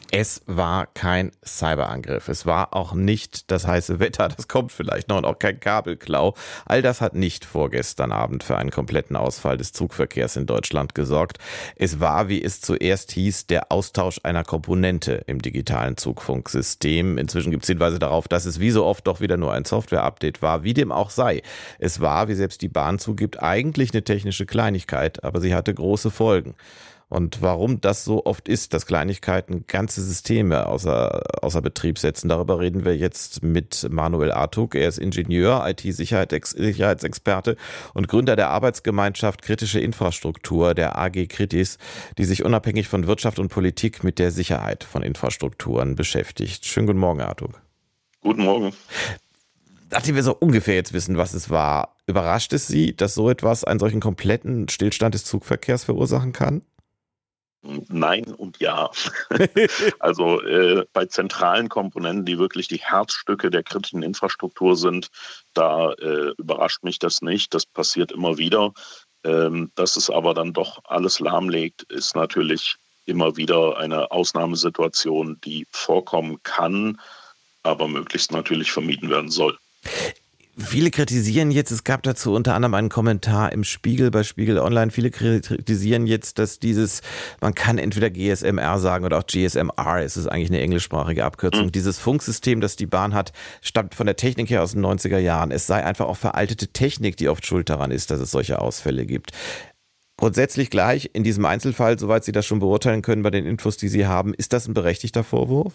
Es war kein Cyberangriff. Es war auch nicht das heiße Wetter, das kommt vielleicht noch, und auch kein Kabelklau. All das hat nicht vorgestern Abend für einen kompletten Ausfall des Zugverkehrs in Deutschland gesorgt. Es war, wie es zuerst hieß, der Austausch einer Komponente im digitalen Zugfunksystem. Inzwischen gibt es Hinweise darauf, dass es wie so oft doch wieder nur ein Software-Update war, wie dem auch sei. Es war, wie selbst die Bahn zugibt, eigentlich eine technische Kleinigkeit, aber sie hatte große Folgen. Und warum das so oft ist, dass Kleinigkeiten ganze Systeme außer Betrieb setzen, darüber reden wir jetzt mit Manuel Artuk. Er ist Ingenieur, IT-Sicherheitsexperte und Gründer der Arbeitsgemeinschaft Kritische Infrastruktur, der AG Kritis, die sich unabhängig von Wirtschaft und Politik mit der Sicherheit von Infrastrukturen beschäftigt. Schönen guten Morgen, Artuk. Guten Morgen. Nachdem wir so ungefähr jetzt wissen, was es war, überrascht es Sie, dass so etwas einen solchen kompletten Stillstand des Zugverkehrs verursachen kann? Nein und ja. Also bei zentralen Komponenten, die wirklich die Herzstücke der kritischen Infrastruktur sind, da überrascht mich das nicht. Das passiert immer wieder. Dass es aber dann doch alles lahmlegt, ist natürlich immer wieder eine Ausnahmesituation, die vorkommen kann, aber möglichst natürlich vermieden werden soll. Viele kritisieren jetzt, es gab dazu unter anderem einen Kommentar im Spiegel, bei Spiegel Online, viele kritisieren jetzt, dass man kann entweder GSM-R sagen oder auch GSM-R, es ist eigentlich eine englischsprachige Abkürzung. Dieses Funksystem, das die Bahn hat, stammt von der Technik her aus den 90er Jahren. Es sei einfach auch veraltete Technik, die oft schuld daran ist, dass es solche Ausfälle gibt. Grundsätzlich gleich, in diesem Einzelfall, soweit Sie das schon beurteilen können bei den Infos, die Sie haben, ist das ein berechtigter Vorwurf?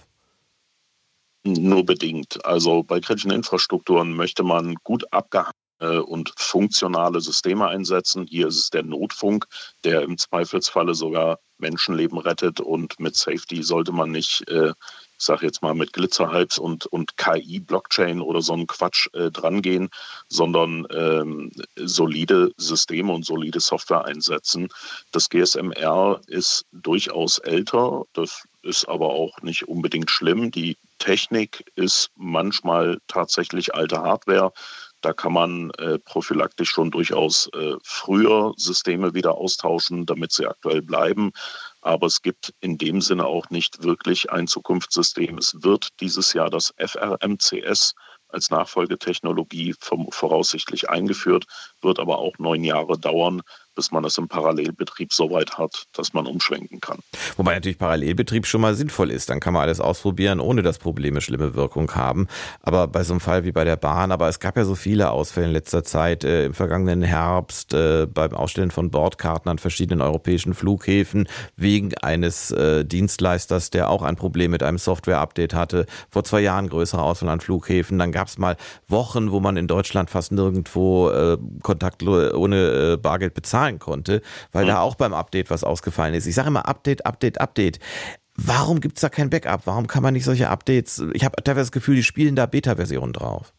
Nur bedingt. Also bei kritischen Infrastrukturen möchte man gut abgehangene und funktionale Systeme einsetzen. Hier ist es der Notfunk, der im Zweifelsfalle sogar Menschenleben rettet, und mit Safety sollte man nicht, ich sage jetzt mal, mit Glitzerhypes und KI, Blockchain oder so einen Quatsch drangehen, sondern solide Systeme und solide Software einsetzen. Das GSM-R ist durchaus älter, das ist aber auch nicht unbedingt schlimm. Die Technik ist manchmal tatsächlich alte Hardware. Da kann man prophylaktisch schon durchaus früher Systeme wieder austauschen, damit sie aktuell bleiben. Aber es gibt in dem Sinne auch nicht wirklich ein Zukunftssystem. Es wird dieses Jahr das FRMCS als Nachfolgetechnologie voraussichtlich eingeführt, wird aber auch 9 Jahre dauern, bis man es im Parallelbetrieb so weit hat, dass man umschwenken kann. Wobei natürlich Parallelbetrieb schon mal sinnvoll ist. Dann kann man alles ausprobieren, ohne dass Probleme schlimme Wirkung haben. Aber bei so einem Fall wie bei der Bahn, aber es gab ja so viele Ausfälle in letzter Zeit, im vergangenen Herbst, beim Ausstellen von Bordkarten an verschiedenen europäischen Flughäfen, wegen eines Dienstleisters, der auch ein Problem mit einem Software-Update hatte. Vor 2 Jahren größere Ausfall an Flughäfen. Dann gab es mal Wochen, wo man in Deutschland fast nirgendwo kontaktlos ohne Bargeld bezahlen konnte, weil da auch beim Update was ausgefallen ist. Ich sage immer Update, Update, Update. Warum gibt es da kein Backup? Warum kann man nicht solche Updates? Ich habe teilweise das Gefühl, die spielen da Beta-Versionen drauf.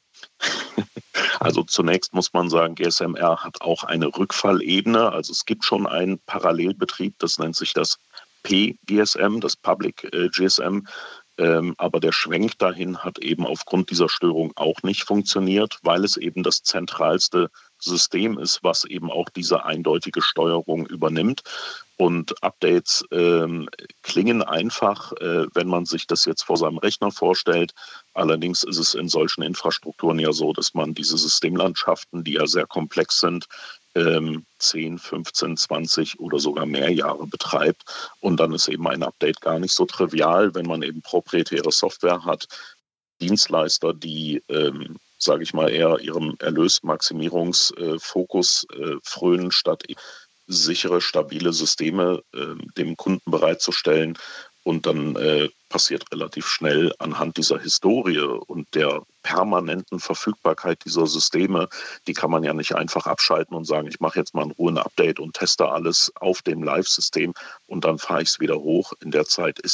Also zunächst muss man sagen, GSM-R hat auch eine Rückfallebene. Also es gibt schon einen Parallelbetrieb, das nennt sich das PGSM, das Public GSM. Aber der Schwenk dahin hat eben aufgrund dieser Störung auch nicht funktioniert, weil es eben das zentralste System ist, was eben auch diese eindeutige Steuerung übernimmt. Und Updates klingen einfach, wenn man sich das jetzt vor seinem Rechner vorstellt. Allerdings ist es in solchen Infrastrukturen ja so, dass man diese Systemlandschaften, die ja sehr komplex sind, 10, 15, 20 oder sogar mehr Jahre betreibt. Und dann ist eben ein Update gar nicht so trivial, wenn man eben proprietäre Software hat, Dienstleister, die, sage ich mal, eher ihrem Erlösmaximierungsfokus frönen, statt sichere, stabile Systeme dem Kunden bereitzustellen. Und dann passiert relativ schnell anhand dieser Historie und der permanenten Verfügbarkeit dieser Systeme, die kann man ja nicht einfach abschalten und sagen, ich mache jetzt mal in Ruhe ein Update und teste alles auf dem Live-System und dann fahre ich es wieder hoch. In der Zeit ist